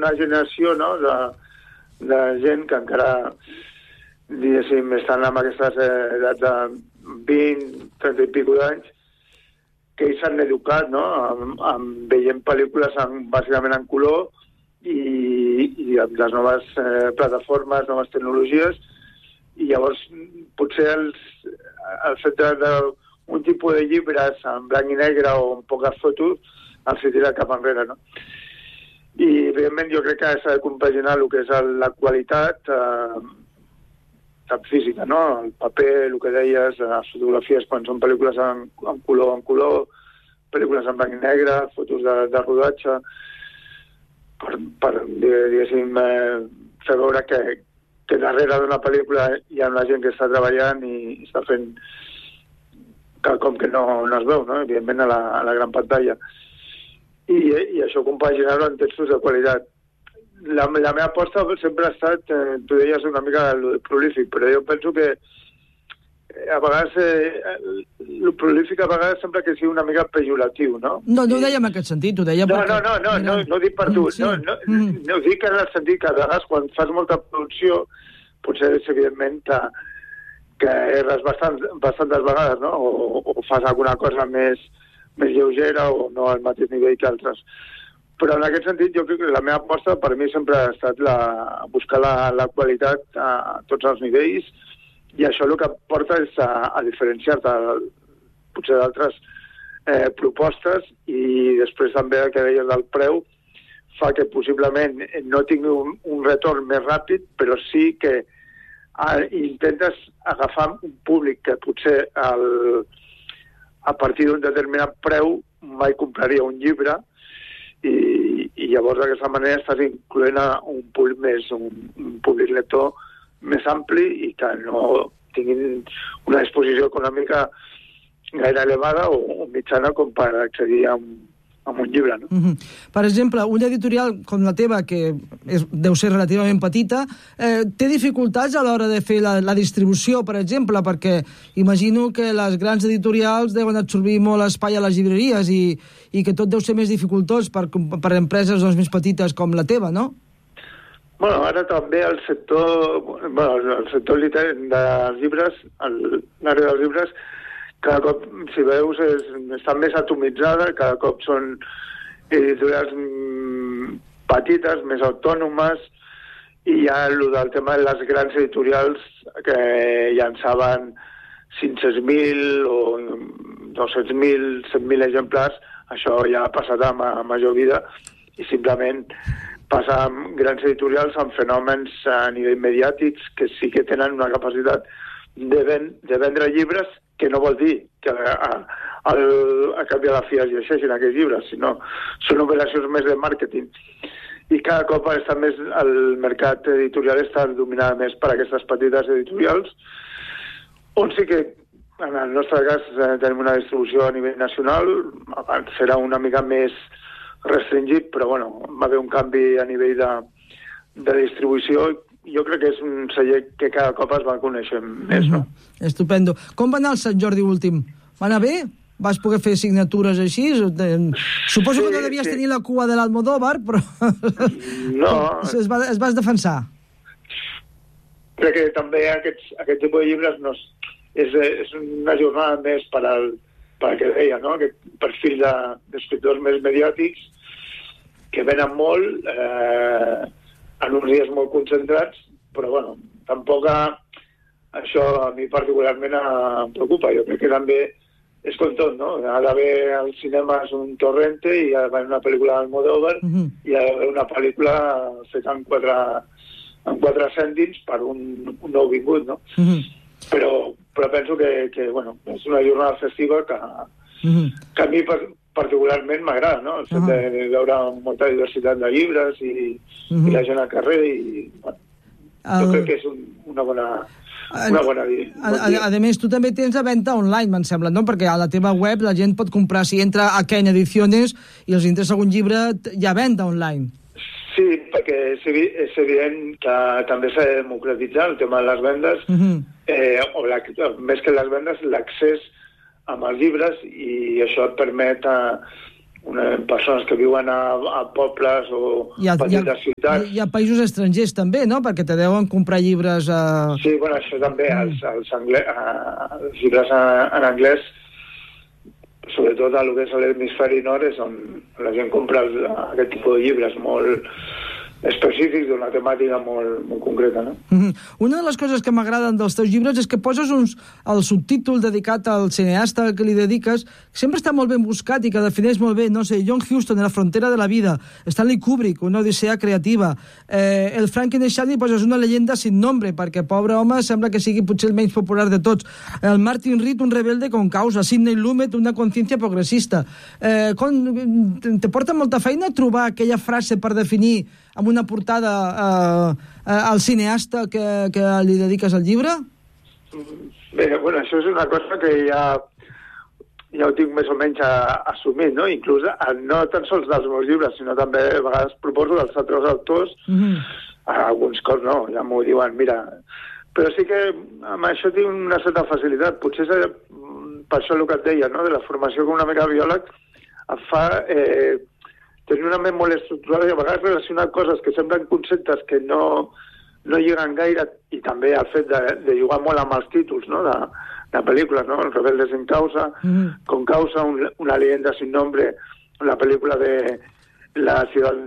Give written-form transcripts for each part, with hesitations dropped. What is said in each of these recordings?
una generació, no?, de gent que encara, diguéssim, estan en aquestes edats de 20, 30 i pico d'anys, que ells s'han educat, no?, veient pel·lícules bàsicament en color i amb les noves plataformes, noves tecnologies, i llavors potser el fet d'un tipus de llibres en blanc i negre o amb poques fotos els tira cap enrere, no? I evidentment jo crec que s'ha de compaginar el que és la qualitat tant física, no? El paper, el que deies, les fotografies quan són pel·lícules en color, pel·lícules en blanc i negre, fotos de rodatge, per diguéssim, fer veure que darrere d'una pel·lícula hi ha una gent que està treballant i està fent quelcom que no es veu, no?, evidentment a la gran pantalla. I això compaginar-ho en textos de qualitat. La meva aposta sempre ha estat, tu deies una mica el prolífic, però jo penso que a vegades el prolífic a vegades sembla que sigui una mica pejoratiu, no? No ho dèiem en aquest sentit, ho dèiem perquè... No ho dic per tu. No ho dic en el sentit que a vegades quan fas molta producció potser és evidentment que erres bastantes vegades, no? O fas alguna cosa més lleugera o no al mateix nivell que altres. Però en aquest sentit jo crec que la meva aposta per mi sempre ha estat buscar la qualitat a tots els nivells, i això el que porta és a diferenciar-te potser d'altres propostes, i després també el que deies del preu fa que possiblement no tingui un retorn més ràpid, però sí que intentes agafar un públic que potser a partir d'un determinat preu mai compraria un llibre, i llavors d'aquesta manera estàs incloent un públic lector més ampli i que no tinguin una disposició econòmica gaire elevada o mitjana com per accedir a un llibre, no? Per exemple, una editorial com la teva, que deu ser relativament petita, té dificultats a l'hora de fer la distribució, per exemple, perquè imagino que les grans editorials deuen absorbir molt espai a les llibreries i que tot deu ser més dificultós per empreses més petites com la teva, no? Bueno, ara també el sector literari dels llibres, l'àrea dels llibres, cada cop, si veus, està més atomitzada, cada cop són editorials petites, més autònomes, i hi ha el del tema de les grans editorials que llançaven 500.000 o 200.000, 100.000 exemplars. Això ja ha passat a major vida, i simplement passa amb grans editorials, amb fenòmens a nivell mediàtics que sí que tenen una capacitat de vendre llibres, que no vol dir que a canvi de la fi es llegeixin aquests llibres, sinó són operacions més de màrqueting. I cada cop està més, el mercat editorial està dominat més per aquestes petites editorials, on sí que en el nostre cas tenim una distribució a nivell nacional, abans serà una mica més restringit, però bueno, va haver un canvi a nivell de distribució. Jo crec que és un celler que cada cop es va conèixer més, no? Estupendo. Com va anar el Sant Jordi últim? Va anar bé? Vas poder fer signatures així? Suposo que no devies tenir la cua de l'Almodóvar, però... No. Es vas defensar. Crec que també aquest tipus de llibres és una jornada més per al que deia, no? Aquest perfil d'escriptors més mediàtics que venen molt... en uns dies molt concentrats, però bueno, tampoc això a mi particularment em preocupa. Jo crec que també és com tot, no? Ha d'haver als cinemes un Torrente i ha d'haver una pel·lícula d'Almodóvar i ha d'haver una pel·lícula feta en 4 cèntims per un nou vingut, no? Però penso que bueno, és una jornada festiva que a mi particularment m'agrada, no? El fet de veure molta diversitat de llibres i la gent al carrer, i bueno, jo crec que és una bona A més, tu també tens la venda online, me'n sembla, no? Perquè a la teva web la gent pot comprar, si entra a Ken Ediciones i els interessa algun llibre, hi ha venda online. Sí, perquè és evident que també s'ha de democratitzar el tema de les vendes, o més que les vendes, l'accés amb els llibres, i això et permet persones que viuen a pobles o petites ciutats. Hi ha països estrangers també, no? Perquè te deuen comprar llibres a... Sí, bueno, això també, els llibres en anglès, sobretot a lo que és l'hemisferi nord, és on la gent compra aquest tipus de llibres molt específics d'una temàtica molt concreta, no? Una de les coses que m'agraden dels teus llibres és que poses el subtítol dedicat al cineasta que li dediques, que sempre està molt ben buscat i que defineix molt bé, no sé, John Huston, La frontera de la vida, Stanley Kubrick, Una odissea creativa, el Frankenstein poses Una leyenda sin nombre, perquè, pobre home, sembla que sigui potser el menys popular de tots, el Martin Reed, Un rebelde con causa, Sidney Lumet, Una consciència progressista. Te porta molta feina trobar aquella frase per definir amb una portada al cineasta que li dediques al llibre? Bé, bueno, això és una cosa que ja ho tinc més o menys assumit, no? Inclús no tan sols dels meus llibres, sinó també a vegades proposo dels altres autors, alguns cops no, ja m'ho diuen, mira... Però sí que amb això tinc una certa facilitat, potser és per això el que et deia, no? De la formació com una mica biòleg, et fa... tenir una ment molt estructurada i a vegades relacionar coses que semblen conceptes que no lleguen gaire, i també el fet de jugar molt amb els títols, no? de pel·lícules, no? Rebeldes sin causa, Con causa, Una leyenda sin nombre, la pel·lícula de la ciutat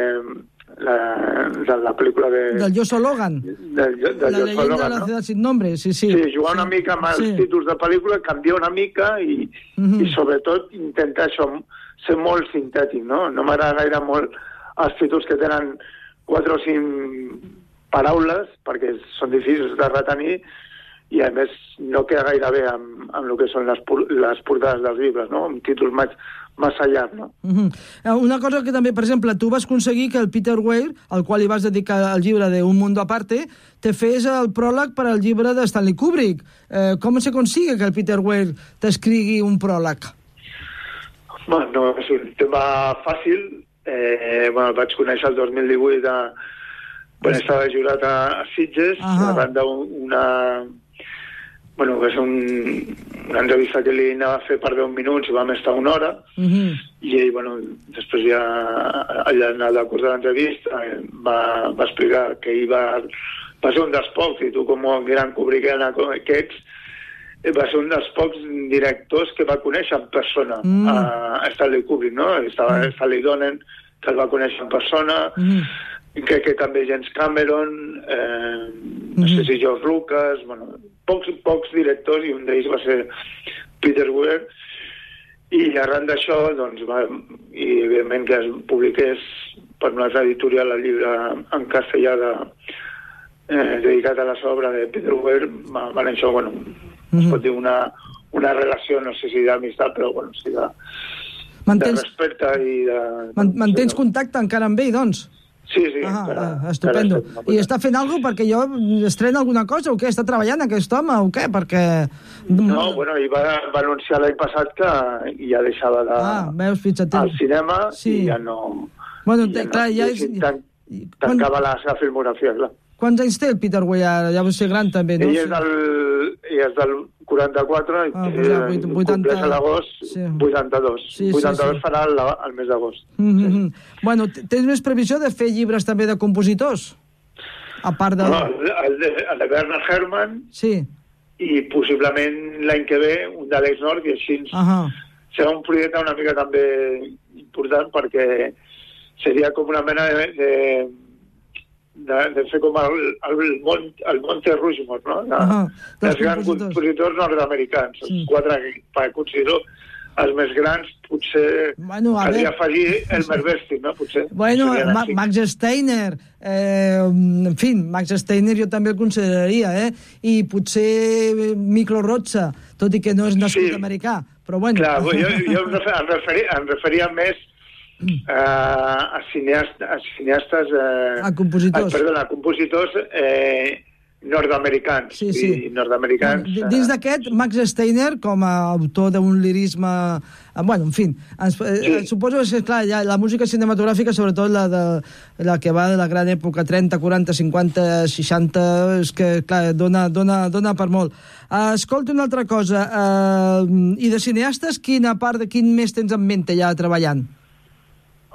de la pel·lícula de... Del Joshua Logan. La leyenda de la ciutat sin nombre, sí. Sí, jugar una mica amb els títols de pel·lícula, canviar una mica i sobretot intentar això, ser molt sintètic, no? No m'agrada gaire molt els títols que tenen 4 o 5 paraules, perquè són difícils de retenir, i a més no queda gaire bé amb el que són les portades dels llibres, no? Amb títols massa llargs, no? Una cosa que també, per exemple, tu vas aconseguir que el Peter Weir, al qual li vas dedicar el llibre de Un mundo aparte, te fes el pròleg per al llibre de Stanley Kubrick. Com se consigue que el Peter Weir t'escrigui un pròleg? Bueno, no és un tema fàcil. El vaig conèixer el 2018 quan estava jurat a Sitges, davant d'una... Bueno, és una entrevista que li anava a fer per 10 minuts i vam estar 1 hora, i ell, bueno, després ja al curs de l'entrevista va explicar que ell va ser un dels pocs, i tu com a gran cobriquena que ets, va ser un dels pocs directors que va conèixer en persona a Stanley Kubrick, no? Estava Stanley Donen, que el va conèixer en persona, que també James Cameron, no sé si George Lucas, bueno, pocs directors, i un d'ells va ser Peter Weir, i arran d'això, doncs, i evidentment que es publiqués per una altra editorial el llibre en castellà dedicat a la obra de Peter Weir, va néixer, bueno, es pot dir una relació, no sé si d'amistat, però bueno, sí de respecte i de... Mantens contacte encara amb ell, doncs? Sí. Estupendo. I està fent alguna cosa? Perquè jo estrena alguna cosa o què? Està treballant aquest home o què? Perquè... No, bueno, ell va anunciar l'any passat que ja deixava al cinema i ja no... Bueno, clar, ja és... Tancava la seva filmografia, clar. Quants anys té el Peter Weir ara? Ja va ser gran també, no? Ell és del 44 i compleix a l'agost 82. 82 farà el mes d'agost. Bueno, tens més previsió de fer llibres també de compositors? A part de... El de Bernard Herrmann, i possiblement l'any que ve un d'Àlex Nord, i així serà un projecte una mica també important, perquè seria com una mena de fer com el Monte Rushmore, no? dels grans compositors nord-americans. Els 4 que considero els més grans, potser caldria afegir Elmer Bernstein, no? Potser. Bueno, Max Steiner, en fi, Max Steiner jo també el consideraria, i potser Miklo Rozsa, tot i que no és nascut americà, però bueno. Clar, jo em referia més a cineastes... A compositors. Perdona, a compositors nord-americans. Nord-americans. Dins d'aquest, Max Steiner, com a autor d'un lirisme... Bueno, en fi, suposo que, clar, la música cinematogràfica, sobretot la que va de la gran època, 30, 40, 50, 60, és que, clar, dona per molt. Escolta una altra cosa, i de cineastes, quin més tens en mente ja treballant?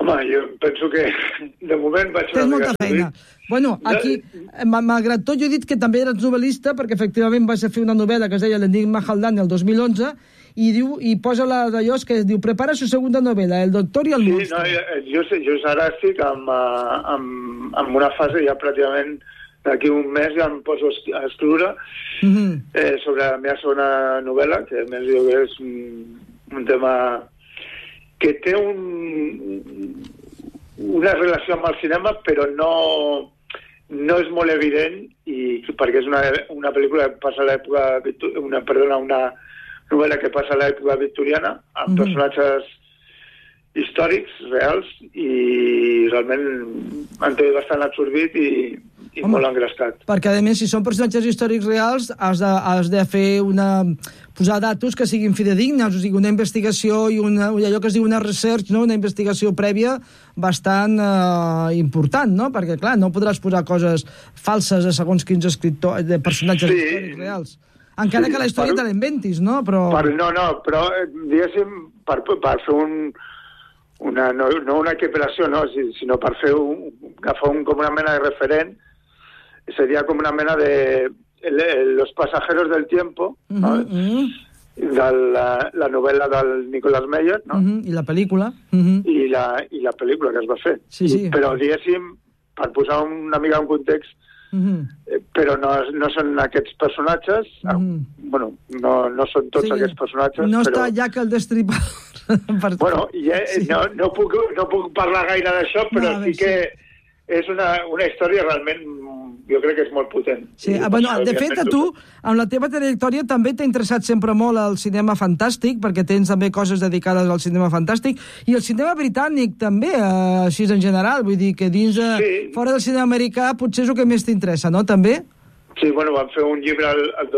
Home, jo penso que de moment vaig... Tens molta feina. Bueno, aquí, malgrat tot, jo he dit que també eres novel·lista, perquè efectivament vas a fer una novel·la que es deia L'enigma Haldane el 2011, i posa la d'allò que diu, prepara su segunda novela, El doctor i el monstre. Sí, no, jo ara estic en una fase ja pràcticament d'aquí un mes ja em poso a escriure sobre la meva segona novel·la, que a més jo crec que és un tema que té una relació amb el cinema, però no és molt evident, i perquè és una pel·lícula que passa a l'època... una novel·la que passa a l'època victoriana, amb personatges històrics, reals, i realment en té bastant absorbit i molt engrescat. Perquè, a més, si són personatges històrics reals, has de fer posar datos que siguin fidedignes, o sigui, una investigació i allò que es diu una research, no? Una investigació prèvia bastant important, no? Perquè, clar, no podràs posar coses falses de segons quins escriptors, de personatges històrics reals. Encara que la història te l'inventis, no? Però diguéssim, per fer no una equiparació, no, sinó per fer agafar com una mena de referent, seria com una mena de Los pasajeros del tiempo, ¿no? De la novel·la del Nicolas Meyer, no? I la pel·lícula. I la pel·lícula que es va fer. Sí. Però, diguéssim, per posar una mica en context, però no són aquests personatges, bueno, no són tots aquests personatges, no està Jack el Destripador. Bueno, no puc parlar gaire d'això, però sí que és una història realment, jo crec que és molt potent. Sí, bueno, de fet, a tu, amb la teva trajectòria, també t'ha interessat sempre molt el cinema fantàstic, perquè tens també coses dedicades al cinema fantàstic, i el cinema britànic també, així en general, vull dir que fora del cinema americà potser és el que més t'interessa, no, també? Sí, bueno, vam fer un llibre el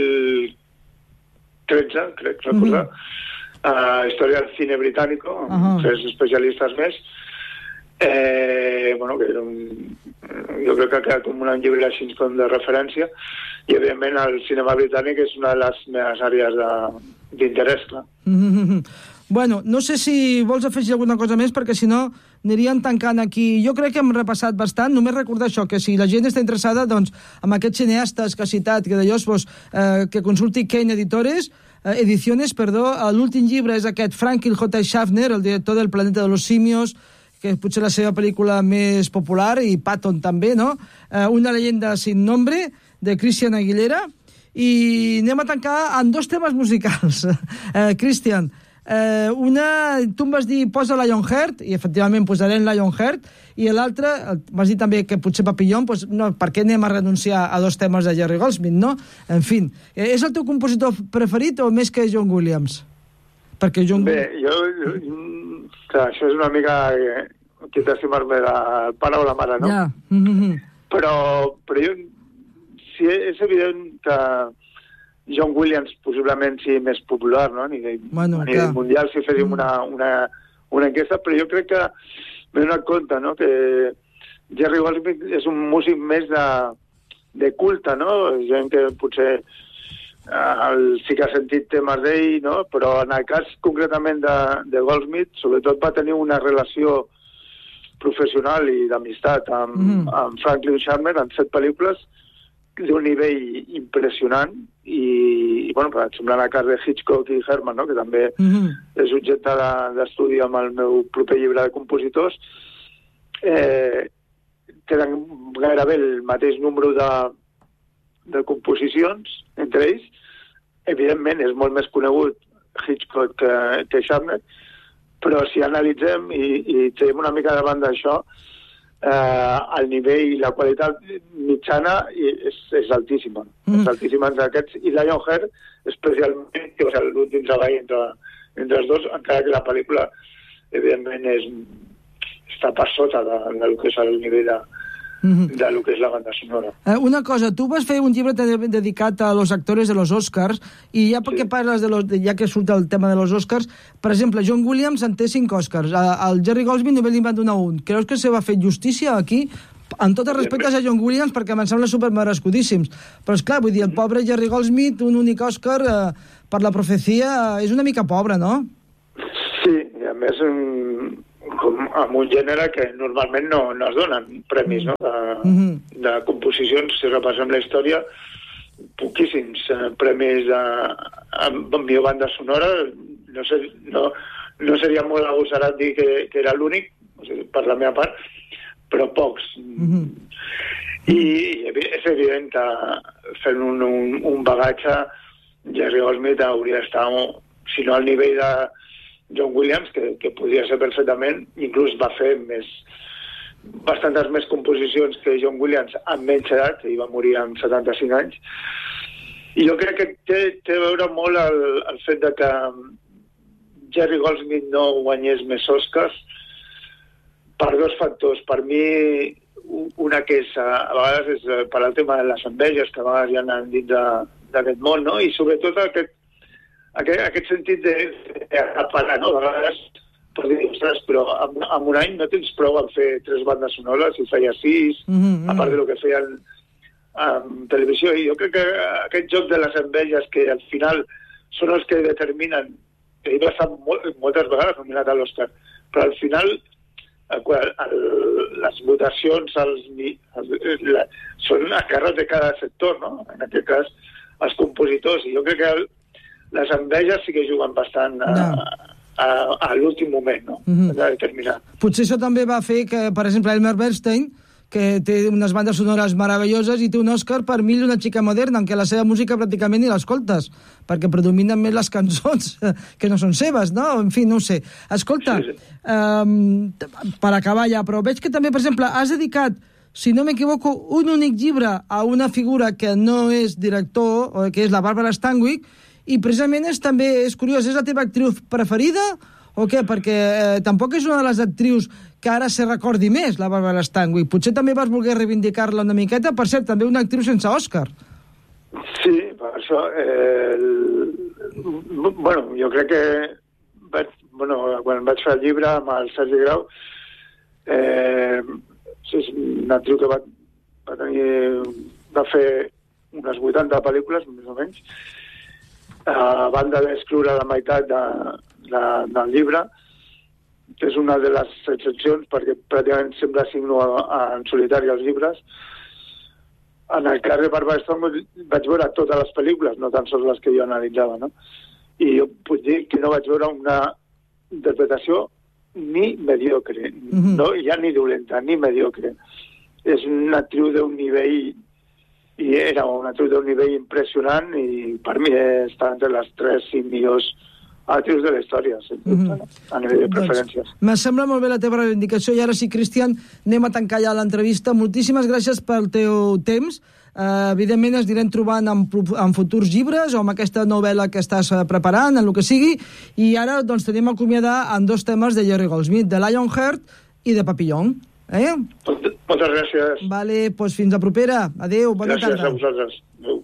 2013, crec recordar, Història del cine britànico, amb 3 especialistes més. Bueno, que era jo crec que ha quedat com un llibre així com de referència, i evidentment el cinema britànic és una de les meves àrees d'interès, clar. Bueno, no sé si vols afegir alguna cosa més, perquè si no aniríem tancant aquí. Jo crec que hem repassat bastant, només recordar això, que si la gent està interessada, doncs, amb aquests cineastes que ha citat, que d'allò que consulti Kane Ediciones, l'últim llibre és aquest Franklin J. Schaffner, el director del Planeta de los Simios, que és potser la seva pel·lícula més popular, i Patton també, no? Una leyenda sin nombre, de Christian Aguilera, i anem a tancar amb 2 temes musicals. Christian, tu em vas dir posa Lionheart, i efectivament posarem Lionheart, i l'altre, m'has dit també que potser Papillon, doncs no, per què anem a renunciar a 2 temes de Jerry Goldsmith, no? En fi, és el teu compositor preferit o més que John Williams? Perquè Bé, clar, això és una mica que t'estimar-me el pare o la mare, no? Ja. Però jo, sí, és evident que John Williams possiblement sigui més popular, no? A nivell mundial, si féssim una enquesta, però jo crec que m'he donat compte, no?, que Jerry Goldsmith és un músic més de culte, no? Gent que potser sí que ha sentit temes d'ell, no? Però en el cas concretament de Goldsmith, sobretot va tenir una relació professional i d'amistat amb Franklin Schaffner en 7 pel·lícules d'un nivell impressionant i bueno, semblant al cas de Hitchcock i Herman, no? Que també és objecte d'estudi amb el meu proper llibre de compositors. Tenen gairebé el mateix número de composicions entre ells. Evidentment és molt més conegut Hitchcock que Schaffner, però si analitzem i traiem una mica davant d'això, el nivell i la qualitat mitjana és altíssima. És altíssima entre aquests, i Lionheart especialment, que va ser l'últim treball entre els dos, encara que la pel·lícula evidentment està per sota del que és el nivell de lo que és la banda sonora. Una cosa, tu vas fer un llibre dedicat a los actores de los Oscars, i ja perquè parles ja que surt el tema de los Oscars, per exemple, John Williams en té 5 Oscars, el Jerry Goldsmith només li van donar un. Creus que se va fer justícia aquí? Amb tots els respectes a John Williams, perquè me'n sembla supermerescudíssims. Però, esclar, vull dir, el pobre Jerry Goldsmith, un únic Oscar per La profecia, és una mica pobre, no? Sí, i a més, com amb un gènere que normalment no es donen premis, no? De composicions, si repassem la història, poquíssims premis amb millor banda sonora. No seria molt agosarat dir que era l'únic, o sigui, per la meva part, però pocs. I és evident que fent un bagatge, Jerry Goldsmith hauria d'estar, si no al nivell de John Williams, que podria ser perfectament, inclús va fer bastantes més composicions que John Williams amb menys edat, ell va morir amb 75 anys. I jo crec que té a veure molt el fet de que Jerry Goldsmith no guanyés més Oscars per dos factors. Per mi, una que és, a vegades és per al tema de les enveges, que a vegades ja han dit d'aquest món, no? I sobretot aquest sentit d'acaparar, no? A vegades pots dir, ostres, però en un any no tens prou en fer 3 bandes sonores, si feia 6, a part del que feien en televisió. I jo crec que aquest joc de les enveges, que al final són els que determinen, que ell va estar moltes vegades nominat a l'Oscar, però al final les votacions són a càrrec de cada sector, no? En aquest cas, els compositors. I jo crec que les enveges sí que juguen bastant a l'últim moment, no? De determinar. Potser això també va fer que, per exemple, Elmer Bernstein, que té unes bandes sonores meravelloses i té un Òscar per Mil i una xica moderna, en què la seva música pràcticament ni l'escoltes, perquè predominen més les cançons que no són seves, no? En fi, no ho sé. Escolta, per acabar ja, però veig que també, per exemple, has dedicat, si no m'equivoco, un únic llibre a una figura que no és director, que és la Barbara Stanwyck, i precisament també és curiós, és la teva actriu preferida o què? Perquè tampoc és una de les actrius que ara se recordi més, la Barbara Stanwyck. Potser també vas voler reivindicar-la una miqueta. Per cert, també una actriu sense Òscar. Sí, per això... jo crec que quan vaig fer el llibre amb el Sergi Grau, és una actriu que va fer unes 80 pel·lícules, més o menys, a banda d'escriure la meitat del llibre, que és una de les excepcions, perquè pràcticament sempre signo en solitari els llibres. En el cas de Barbara Stanwyck vaig veure totes les pel·lícules, no tan sols les que jo analitzava, no? I jo puc dir que no vaig veure una interpretació ni mediocre, no ja ni dolenta, ni mediocre. És una actriu d'un nivell, i era una actriu d'un nivell impressionant, i per mi està entre les 3-5 millors actrius de la història, a nivell de preferències. Me sembla molt bé la teva reivindicació, i ara sí, Cristian, anem a tancar ja l'entrevista. Moltíssimes gràcies pel teu temps. Evidentment ens anirem trobant en futurs llibres o amb aquesta novel·la que estàs preparant, en el que sigui, i ara doncs tenim a acomiadar en 2 temes de Jerry Goldsmith, de Lionheart i de Papillon. Moltes gràcies. Vale, doncs fins a propera. Adéu, bona tarda. Gràcies a vosaltres. Adéu.